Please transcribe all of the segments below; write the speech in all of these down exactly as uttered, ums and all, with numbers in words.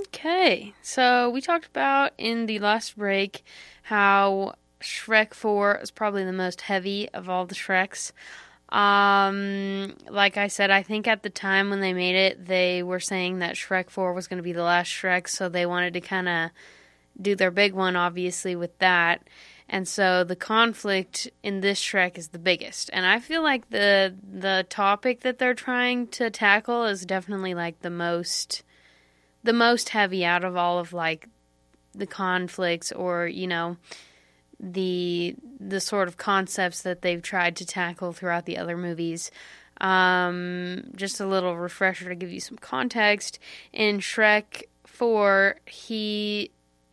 Okay, so we talked about in the last break how Shrek four is probably the most heavy of all the Shreks. Um, like I said, I think at the time when they made it, they were saying that Shrek four was going to be the last Shrek, so they wanted to kind of do their big one, obviously, with that. And so the conflict in this Shrek is the biggest. And I feel like the the topic that they're trying to tackle is definitely like the most the most heavy out of all of like the conflicts or, you know, the the sort of concepts that they've tried to tackle throughout the other movies. Um, just a little refresher to give you some context. In Shrek four, he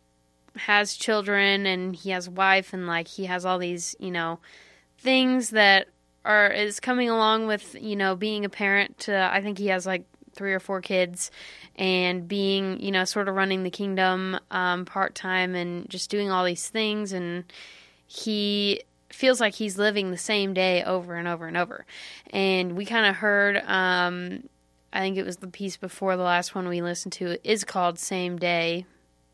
has children and he has a wife and like he has all these, you know, things that are is coming along with, you know, being a parent to, I think he has like three or four kids and being, you know, sort of running the kingdom um, part-time and just doing all these things, and he feels like he's living the same day over and over and over. And we kind of heard, um, I think it was the piece before the last one we listened to, is called Same Day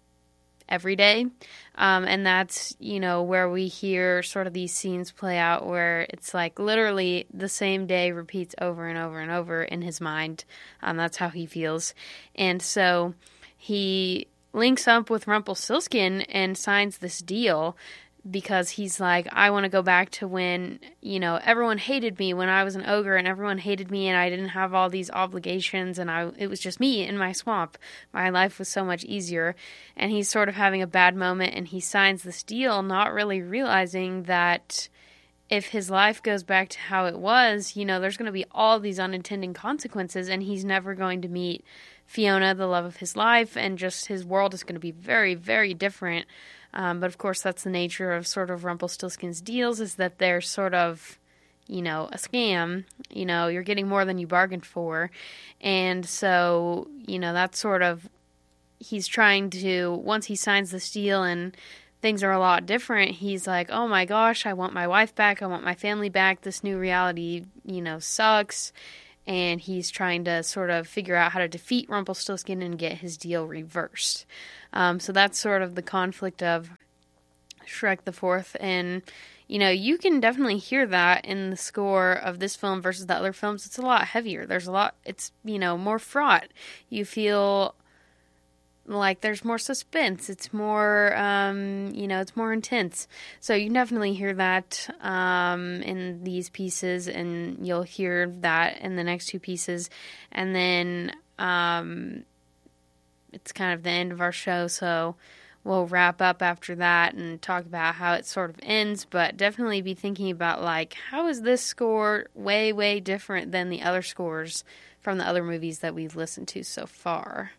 Every Day. Um, and that's, you know, where we hear sort of these scenes play out where it's like literally the same day repeats over and over and over in his mind. Um, that's how he feels. And so he links up with Rumpelstiltskin and signs this deal because he's like, I want to go back to when, you know, everyone hated me when I was an ogre and everyone hated me and I didn't have all these obligations and I it was just me in my swamp. My life was so much easier. And he's sort of having a bad moment and he signs this deal not really realizing that if his life goes back to how it was, you know, there's going to be all these unintended consequences and he's never going to meet Fiona, the love of his life, and just his world is going to be very, very different. Um, but of course, that's the nature of sort of Rumpelstiltskin's deals, is that they're sort of, you know, a scam. You know, you're getting more than you bargained for. And so, you know, that's sort of, he's trying to, once he signs this deal and things are a lot different, he's like, oh my gosh, I want my wife back, I want my family back, this new reality, you know, sucks. And he's trying to sort of figure out how to defeat Rumpelstiltskin and get his deal reversed. Um, so that's sort of the conflict of Shrek the Fourth. And, you know, you can definitely hear that in the score of this film versus the other films. It's a lot heavier. There's a lot, it's, you know, more fraught. You feel like there's more suspense. It's more, um, you know, it's more intense. So you can definitely hear that um, in these pieces, and you'll hear that in the next two pieces. And then um, it's kind of the end of our show, so we'll wrap up after that and talk about how it sort of ends, but definitely be thinking about, like, how is this score way, way different than the other scores from the other movies that we've listened to so far?